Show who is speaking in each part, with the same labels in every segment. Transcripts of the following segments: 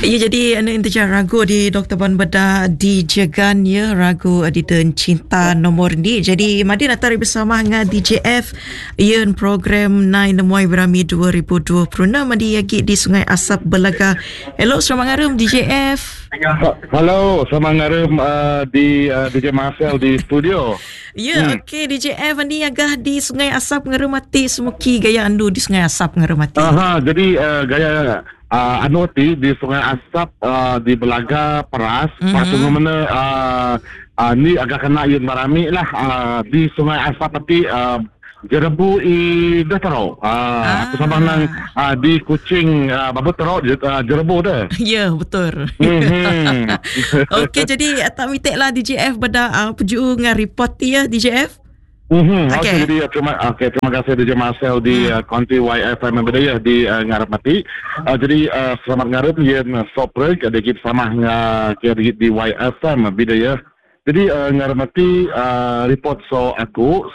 Speaker 1: Ya, jadi anda intijah ragu di Dr. Ban Bedah dijagan ya ragu di dan cinta nomor ni. Jadi madi datang bersama dengan DJF ian program Nai Nemuai Berami 2026 madi yagi di Sungai Asap Belaga. Hello, selamat ngarum DJF.
Speaker 2: Halo, selamat ngarum di DJ Marcel di studio.
Speaker 1: Ya, okey DJF ni agak di Sungai Asap ngerumati semuki gaya andu di Sungai Asap ngerumati.
Speaker 2: Jadi gaya Anuti di Sungai Asap di Belaga Peras. Pasal mana ni agak kena iun marami lah di Sungai Asap tapi Jerebu dah teruk. Aku sama nang di Kuching babu teruk Jerebu dah.
Speaker 1: Ya, betul. Okey, jadi tak mitek lah DJF pada peju dengan report ya DJF.
Speaker 2: Okay. Jadi terima kasih DJ Marcel di Konti YFM Bedaya di Ngarapati. Jadi selamat ngarep yen sopreg ada kita sama di YFM Bedaya. Jadi Ngarapati report aku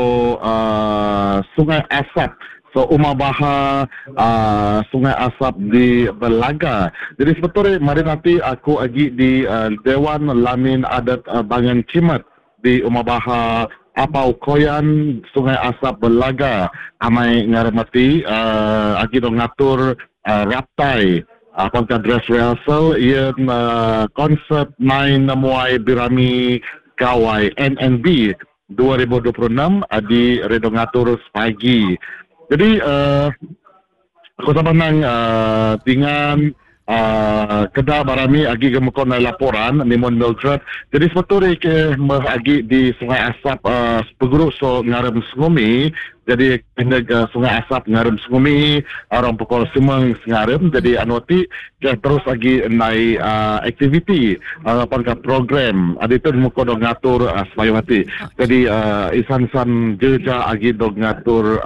Speaker 2: Sungai Asap. Umar Baha Sungai Asap di Belaga. Jadi sebetulnya mari nanti aku agi di Dewan Lamin Adat Bangan Cimat di Umar Baha Apau Koyan Sungai Asap Belaga amai ngaremati agi dong ngatur raptai apakah dress rehearsal ia konsert Nai Nemuai Berami Kawai NNB 2026 di redo ngatur sepagi. Jadi aku sama nang dengan kedah barami agi gemukon laporan nimon Mildred. Jadi sebetulnya ke agi di Sungai Asap peguruk so ngarem Sengumi. Jadi Sungai Asap ngarem Sengumi orang pukul semang ngarem. Jadi anuti ke terus agi nai aktiviti apakah program ada itu muka dong ngatur semayawati. Jadi isan-san jeja agi dong ngatur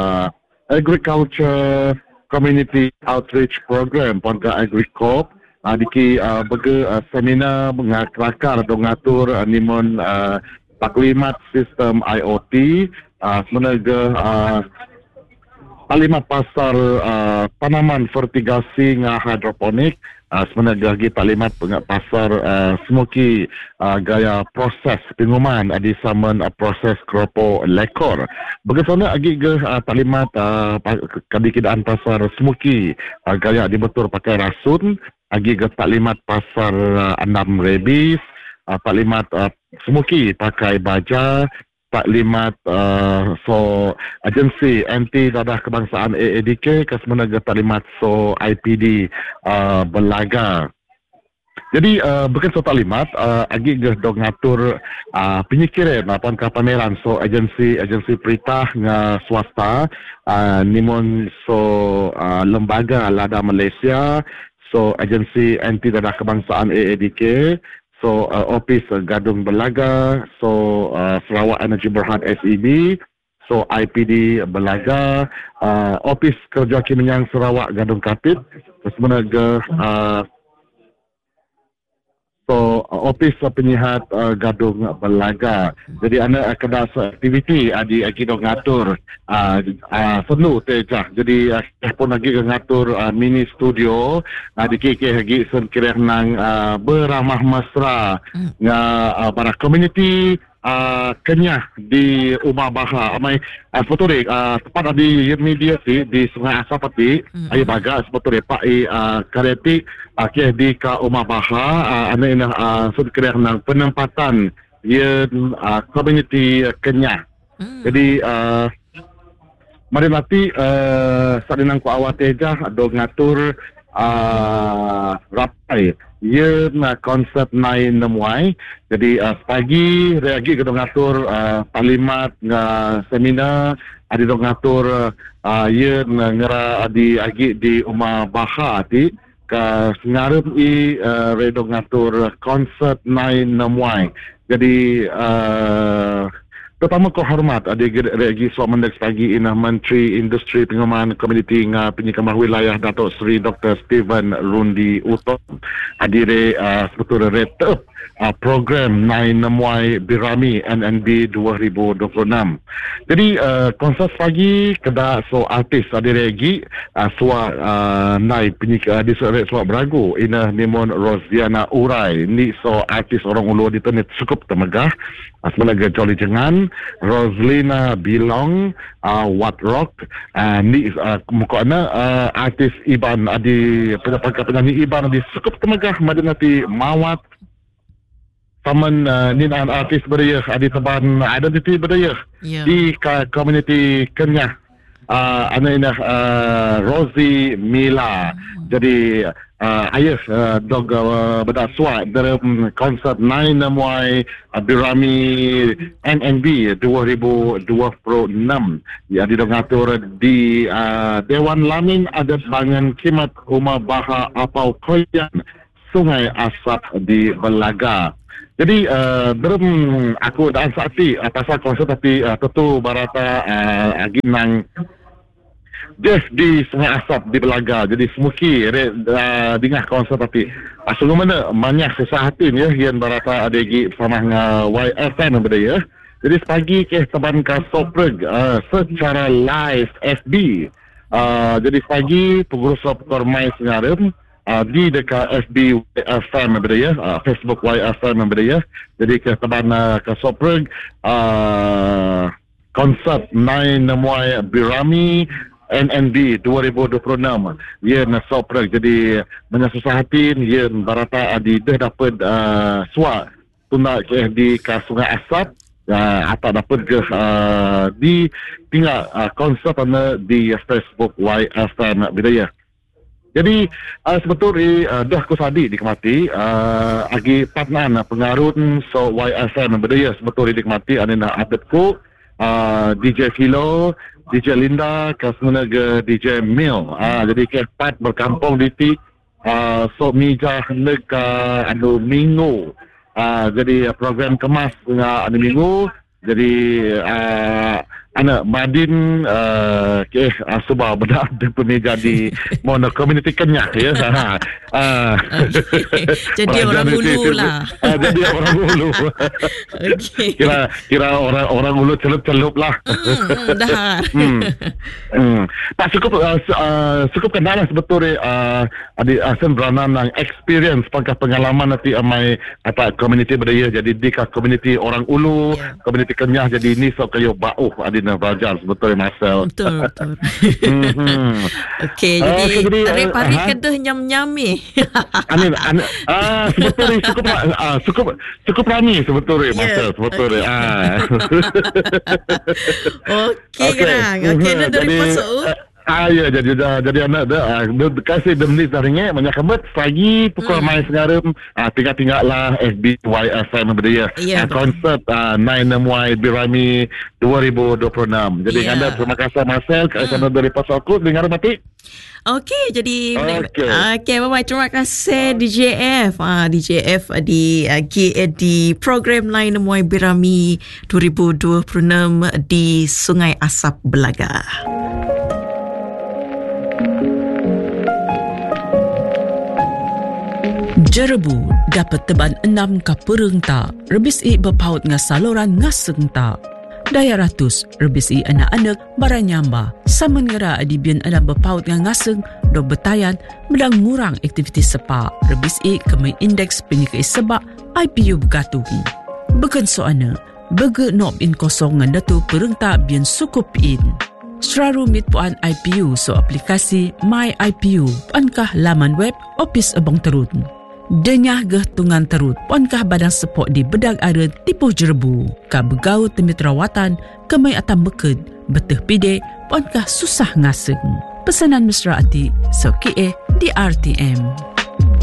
Speaker 2: agriculture Community Outreach Program Ponka Agricop diki bege seminar mengakelakar dong ngatur nimon taklimat sistem IoT semenaga taklimat pasar tanaman fertigasi nga hidroponik semenaga lagi taklimat pasar semuki gaya proses penguman di saman proses kropo lekor. Bagaimana lagi ke taklimat kadikidaan pasar semuki gaya dibetur pakai rasun, lagi ke taklimat pasar andam rebis, taklimat semuki pakai baja, taklimat agensi anti dadah kebangsaan AADK ke semenaga taklimat IPD Belaga. Jadi bukan taklimat agi dong ngatur penyikiran apakah pameran agensi peritah nga swasta nimon lembaga lada Malaysia agensi anti dadah kebangsaan AADK Office Gadung Belaga Sarawak Energy Berhad SEB IPD Belaga Office Kerja Kiminyang Sarawak Gadung Kapit semenaga Office Penyihat Gadung Belaga. Jadi anda kena aktiviti di kita ngatur penuh tejah. Jadi pun lagi ngatur mini studio di KK lagi sekiranya nang beramah mesra nga para community Kenyah di Umar Baha amai sebetulnya tepat di media di Sungai Asapati ai baga sebetulnya pak karetik ke di ka Umar Baha ana ina sekiranya nang penempatan ye community Kenyah. Jadi mari nanti saat nang ku awat tejah do ngatur rapai ia konsep Nai Nemuai. Jadi pagi reagi kita ngatur taklimat seminar ada dong ngatur ia ngera agi di Umar Baha di ke ngarep redo ngatur konsep Nai Nemuai. Jadi Pertama ko hormat regi suak mendek pagi inah Menteri Industri Pengembangan Komuniti nga Penyikemah Wilayah Datuk Seri Dr. Steven Rundi Utom adire sebetul retep program Nai Nemuai Birami NNB 2026. Jadi konsert pagi kedak so artis adire regi suak Nai penyikemah di suak Beragu inah Nimon Rosiana Urai ni so artis orang Ulu di tenit cukup temegah sebenarnya Jolly Jengan, Roslina Bilong, Wat Rock, ni mukana artis Iban adi penyanyi Iban di cukup temegah madinati Mawat taman ninan artis berdaya adi teban identiti berdaya di komuniti Kenyah. Ana Rosie Mila. Jadi ayah dog berdaswa dalam konsert Nai Nemuai Birami NNB 2026 yang didengatur di Dewan Lamin Adat Bangan Kimat Rumah Baha Apau Koyan Sungai Asap di Belaga. Jadi dalam aku dan saksi pasal konsert tapi tentu barata aginang Jeff di Sungai Asap di Belaga. Jadi semuki dengar konsert tapi asal mana banyak sesahatin ya yang barata adegi bersama YFM berdaya. Jadi sepagi ke teban ke Sopreg secara live FB. Jadi sepagi pengurus Kormai Sengarem di dekat FB YFM berdaya, Facebook YFM berdaya. Jadi ke teban ke Sopreg konsert Nai Nemuai Birami NNB 2026 ia nak soprek jadi menyasusah hati ia barata adi dah dapat suak tunda ke di Sungai Asap atau dapat ke di tinggal konsert di Facebook YFM Bidaya. Jadi sebetulnya dah aku sadi dikmati agi partner pengaruh so YFM Bidaya sebetulnya dikmati anina adetku DJ Philo, DJ Linda, kasmuna ke DJ Mil. Jadi keempat berkampung di ti so mijah nek anu minggu. Jadi program kemas anu minggu. Jadi anak Madin ke subah bedak di pemeja di Mono Community Kenyah ya.
Speaker 1: Jadi orang Ulu lah.
Speaker 2: Jadi orang Ulu.
Speaker 1: Okey.
Speaker 2: Kira orang Ulu celup-celup lah.
Speaker 1: Dah.
Speaker 2: Tak cukup kendala sebetulnya adik asen beranan yang experience pengalaman nanti amai apa community berdaya jadi di community orang Ulu, community Kenyah jadi ni so kayo bauh adina belajar sebetulnya Marcel.
Speaker 1: Betul. Okey, jadi pari kedah nyam-nyami.
Speaker 2: Anin sebetulnya cukup rami sebetulnya Marcel sebetulnya.
Speaker 1: Okey gerang. Okey nak dari pasuk.
Speaker 2: Ya jadi anak dah kasih demnis daringnya banyak kebet pagi pukul main sekarang tinggal lah FB YFM berdaya konsert Nai Nemuai Birami 2026. Jadi anda terima kasih Marcel kerana dari pasalku dengar mati.
Speaker 1: Okey, jadi okey bye-bye. Terima kasih DJF. DJF di program Nai Nemuai Birami 2026 di Sungai Asap Belaga.
Speaker 3: Jerebu dapat teban 6 ka pereng ta, rebis i berpaut nga saluran ngaseng ta. Daya ratus, rebis i anak-anak baranyamba. Saman ngera adibian anak berpaut nga ngaseng, do betayan, medang ngurang aktiviti sepa. Rebis i kemai indeks penyikai sebab IPU bergatuhi. Begen soana, bege nop in kosong nga datu pereng ta bian sukup in. Serarumit puan IPU so aplikasi My IPU, puankah laman web Opis Abang Terut. Denyah geh tungan terut, puankah badan sepok di bedag aren tipuh Jerebu. Ka begau temit rawatan, kemai atam beked, beteh pide, puankah susah ngaseng. Pesanan mesra ati, so KE di RTM.